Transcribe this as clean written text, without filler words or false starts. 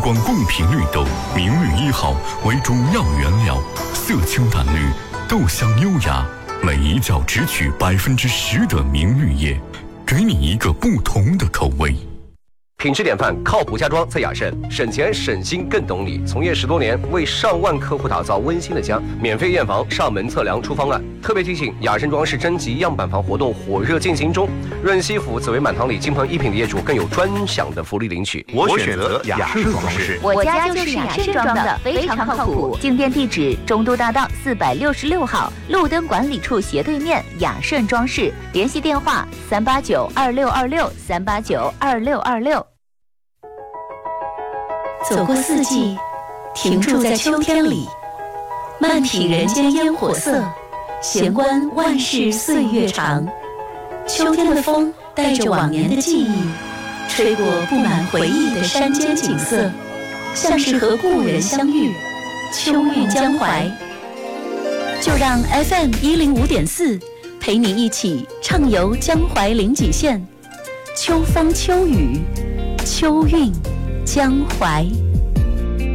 光贡品绿豆，明绿1号为主要原料，色清淡绿，豆香优雅，每一角只取10%的明绿叶，给你一个不同的口味。 品质典范，靠谱家装在雅盛，省钱省心更懂你。从业10多年，为上万客户打造温馨的家，免费验房、上门测量、出方案。特别提醒，雅盛装饰征集样板房活动火热进行中，润西府紫薇满堂里金鹏一品的业主更有专享的福利领取。 我选择雅盛装饰， 我家就是雅盛装的，非常靠谱。进店地址：中都大道466号，路灯管理处斜对面，雅盛装饰。联系电话：3892626，3892626。 走过四季，停驻在秋天里，慢品人间烟火色，闲观万事岁月长。秋天的风带着往年的记忆，吹过布满回忆的山间景色，像是和故人相遇，秋韵江淮。就让 FM105.4陪你一起畅游江淮临济县，秋风秋雨，秋韵江淮。